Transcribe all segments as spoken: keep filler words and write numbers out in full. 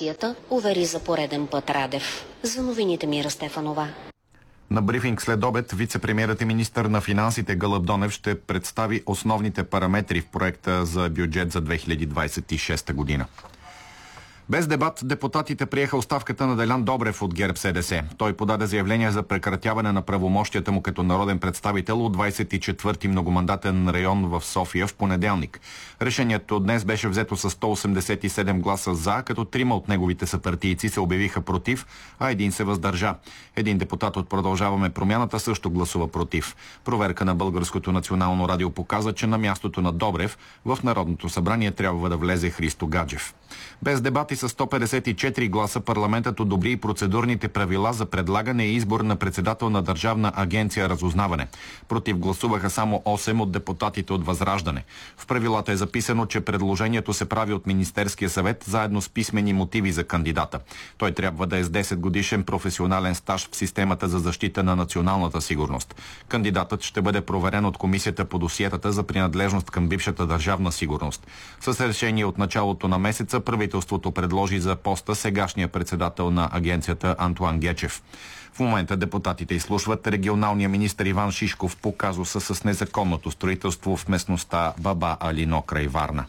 инфлацията, увери за пореден път Радев. За новините Мира Стефанова. На брифинг след обед вице-премиерът и министър на финансите Гълъб Донев ще представи основните параметри в проекта за бюджет за две хиляди двадесет и шеста година. Без дебат депутатите приеха оставката на Делян Добрев от ГЕРБ СДС. Той подаде заявление за прекратяване на правомощията му като народен представител от двадесет и четвърти многомандатен район в София в понеделник. Решението днес беше взето с сто осемдесет и седем гласа за, като трима от неговите съпартийци се обявиха против, а един се въздържа. Един депутат от Продължаваме промяната също гласува против. Проверка на Българското национално радио показа, че на мястото на Добрев в Народното събрание трябва да влезе Христо Гаджев. Без дебати с сто петдесет и четири гласа парламентът одобри и процедурните правила за предлагане и избор на председател на Държавна агенция разузнаване. Против гласуваха само осем от депутатите от Възраждане. В правилата е записано, че предложението се прави от Министерския съвет заедно с писмени мотиви за кандидата. Той трябва да е с десет годишен професионален стаж в системата за защита на националната сигурност. Кандидатът ще бъде проверен от Комисията по досиетата за принадлежност към бившата държавна сигурност. С решение от началото на месеца правителството предложи за поста сегашния председател на агенцията Антуан Гечев. В момента депутатите изслушват регионалния министър Иван Шишков по казуса с незаконното строителство в местността Баба Алино край Варна.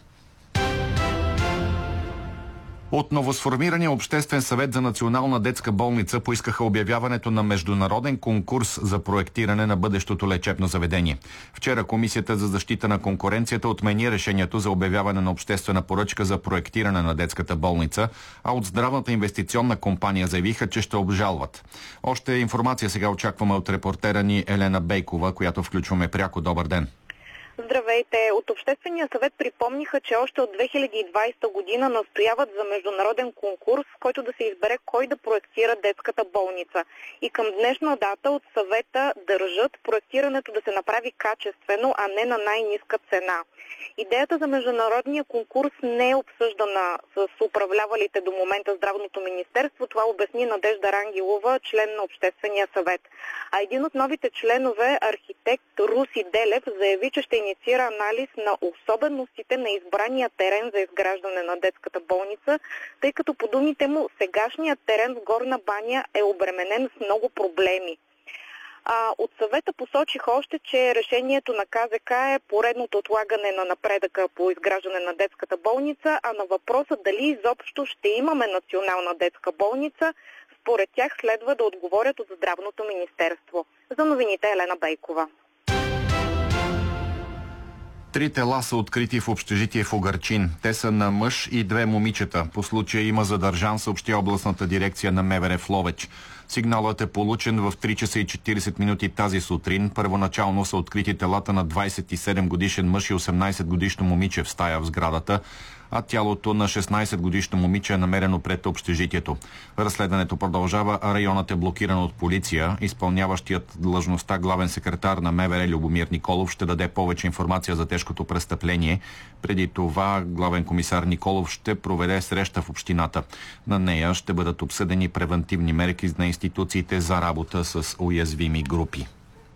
От новосформирания Обществен съвет за национална детска болница поискаха обявяването на международен конкурс за проектиране на бъдещото лечебно заведение. Вчера Комисията за защита на конкуренцията отмени решението за обявяване на обществена поръчка за проектиране на детската болница, а от Здравната инвестиционна компания заявиха, че ще обжалват. Още информация сега очакваме от репортера ни Елена Бейкова, която включваме пряко. Добър ден! Здравейте! От Обществения съвет припомниха, че още от две хиляди и двадесета година настояват за международен конкурс, в който да се избере кой да проектира детската болница. И към днешна дата от съвета държат проектирането да се направи качествено, а не на най-ниска цена. Идеята за международния конкурс не е обсъждана с управлявалите до момента Здравното министерство. Това обясни Надежда Рангелова, член на Обществения съвет. А един от новите членове, архитект Руси Делев, заяви, че ще инициира анализ на особеностите на избрания терен за изграждане на детската болница, тъй като по думите му сегашният терен в Горна баня е обременен с много проблеми. А, от съвета посочих още, че решението на КЗК е поредното отлагане на напредъка по изграждане на детската болница, а на въпроса дали изобщо ще имаме национална детска болница, според тях следва да отговорят от Здравното министерство. За новините Елена Бейкова. Три тела са открити в общежитие в Угърчин. Те са на мъж и две момичета. По случая има задържан, съобщи областната дирекция на МВР в Ловеч. Сигналът е получен в три часа и четиридесет минути тази сутрин. Първоначално са открити телата на двадесет и седем годишен мъж и осемнадесет годишно момиче в стая в сградата, а тялото на шестнадесет годишно момиче е намерено пред общежитието. Разследването продължава, а районът е блокиран от полиция. Изпълняващият длъжността главен секретар на МВР Любомир Николов ще даде повече информация за тежкото престъпление. Преди това главен комисар Николов ще проведе среща в общината. На нея ще бъдат обсъдени превентивни мерки на институциите за работа с уязвими групи.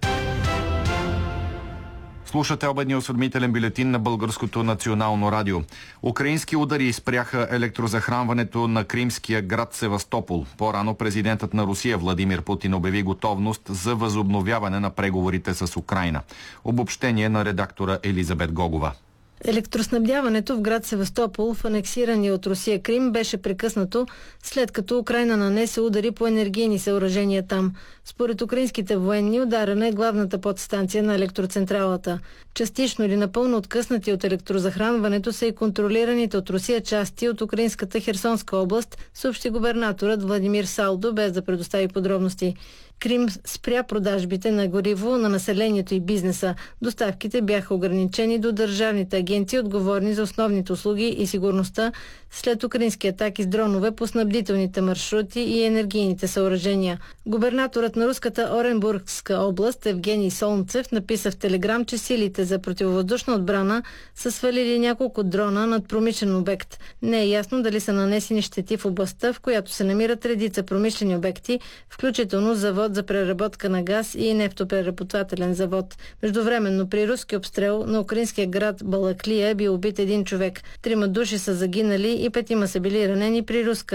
Слушате обедния осведомителен бюлетин на Българското национално радио. Украински удари спряха електрозахранването на кримския град Севастопол. По-рано президентът на Русия Владимир Путин обяви готовност за възобновяване на преговорите с Украйна. Обобщение на редактора Елизабет Гогова. Електроснабдяването в град Севастопол в анексирания от Русия Крим беше прекъснато, след като Украйна нанесе удари по енергийни съоръжения там. Според украинските военни, ударена е главната подстанция на електроцентралата. Частично или напълно откъснати от електрозахранването са и контролираните от Русия части от украинската Херсонска област, съобщи губернаторът Владимир Салдо, без да предостави подробности. Крим спря продажбите на гориво на населението и бизнеса. Доставките бяха ограничени до държавните агенции, отговорни за основните услуги и сигурността, след украински атаки с дронове по снабдителните маршрути и енергийните съоръжения. Губернаторът на руската Оренбургска област Евгений Солнцев написа в Телеграм, че силите за противовъздушна отбрана са свалили няколко дрона над промишлен обект. Не е ясно дали са нанесени щети в областта, в която се намират редица промишлени обекти, включително завод за преработка на газ и нефтопреработвателен завод. Междувременно при руски обстрел на украинския град Балаклия е бил убит един човек. Трима души са загинали и петима са били ранени при руска